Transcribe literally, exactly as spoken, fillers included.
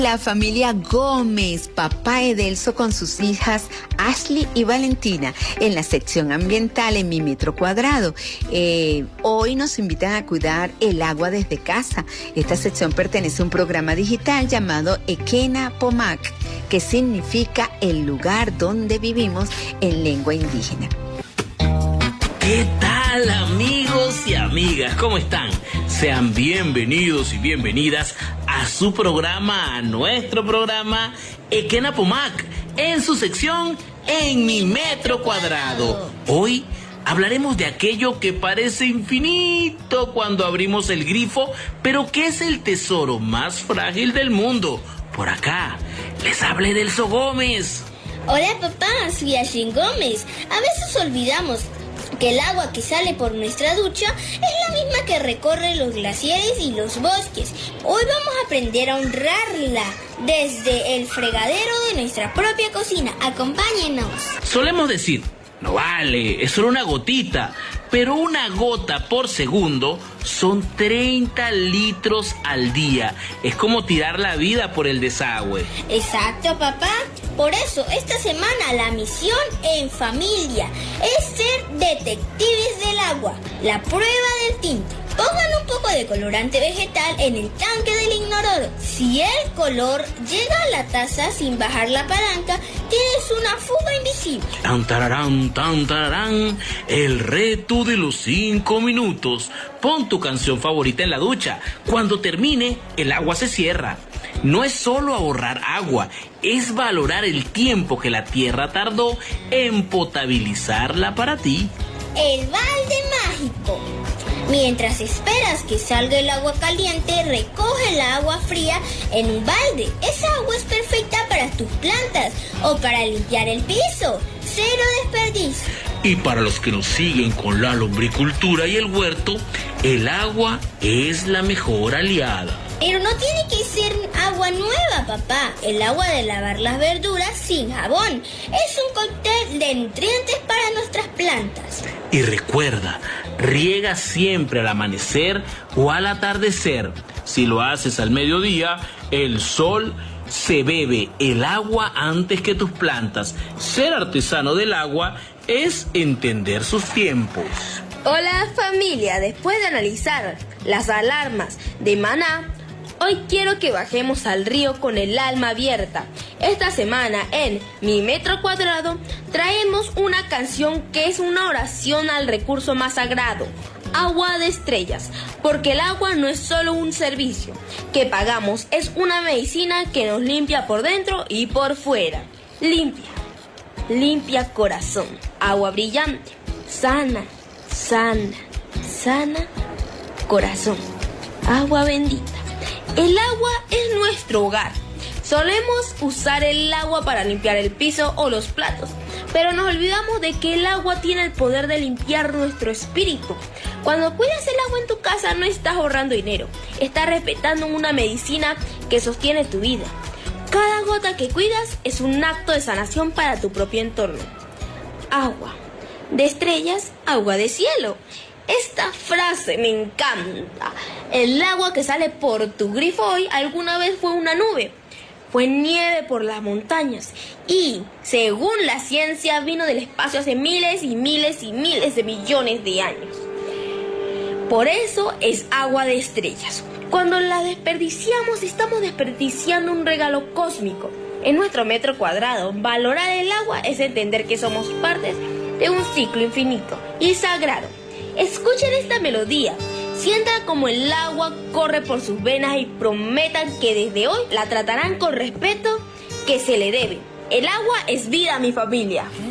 La familia Gómez, papá Edelso con sus hijas Ashley y Valentina en la sección ambiental en Mi Metro Cuadrado. Eh, hoy nos invitan a cuidar el agua desde casa. Esta sección pertenece a un programa digital llamado Ekena Pomac, que significa el lugar donde vivimos en lengua indígena. ¿Qué tal, amigos y amigas? ¿Cómo están? Sean bienvenidos y bienvenidas a su programa, a nuestro programa Ekena Pomac, en su sección En Mi Metro Cuadrado. Hoy hablaremos de aquello que parece infinito cuando abrimos el grifo, pero que es el tesoro más frágil del mundo. Por acá, les hablé del Edelso Gómez. Hola papá, soy Ashley Gómez. A veces olvidamos que el agua que sale por nuestra ducha es la misma que recorre los glaciares y los bosques. Hoy vamos a aprender a honrarla desde el fregadero de nuestra propia cocina. Acompáñenos. Solemos decir, no vale, es solo una gotita, pero una gota por segundo son treinta litros al día. Es como tirar la vida por el desagüe. Exacto, papá. Por eso, esta semana la misión en familia es ser detectives del agua. La prueba del tinte. Pongan un poco de colorante vegetal en el tanque del inodoro. Si el color llega a la taza sin bajar la palanca, tienes una fuga invisible. Tan tararán, tan tararán, el reto de los cinco minutos. Pon tu canción favorita en la ducha. Cuando termine, el agua se cierra. No es solo ahorrar agua, es valorar el tiempo que la tierra tardó en potabilizarla para ti. El balde mágico. Mientras esperas que salga el agua caliente, recoge el agua fría en un balde. Esa agua es perfecta para tus plantas o para limpiar el piso. Cero desperdicio. Y para los que nos siguen con la lombricultura y el huerto, el agua es la mejor aliada. Pero no tiene que ser agua nueva, papá. El agua de lavar las verduras sin jabón es un cóctel de nutrientes para nuestras plantas. Y recuerda, riega siempre al amanecer o al atardecer. Si lo haces al mediodía, el sol se bebe el agua antes que tus plantas. Ser artesano del agua es entender sus tiempos. Hola familia, después de analizar las alarmas de Maná, hoy quiero que bajemos al río con el alma abierta. Esta semana en Mi Metro Cuadrado traemos una canción que es una oración al recurso más sagrado, agua de estrellas, porque el agua no es solo un servicio que pagamos, es una medicina que nos limpia por dentro y por fuera. Limpia, limpia corazón, agua brillante, sana, sana, sana, corazón, agua bendita. El agua es nuestro hogar. Solemos usar el agua para limpiar el piso o los platos, pero nos olvidamos de que el agua tiene el poder de limpiar nuestro espíritu. Cuando cuidas el agua en tu casa no estás ahorrando dinero, estás respetando una medicina que sostiene tu vida. Cada gota que cuidas es un acto de sanación para tu propio entorno. Agua de estrellas, agua de cielo. Esta frase me encanta. El agua que sale por tu grifo hoy alguna vez fue una nube. Fue nieve por las montañas. Y, según la ciencia, vino del espacio hace miles y miles y miles de millones de años. Por eso es agua de estrellas. Cuando la desperdiciamos, estamos desperdiciando un regalo cósmico. En nuestro metro cuadrado, valorar el agua es entender que somos partes de un ciclo infinito y sagrado. Escuchen esta melodía, sientan como el agua corre por sus venas y prometan que desde hoy la tratarán con respeto que se le debe. El agua es vida, mi familia.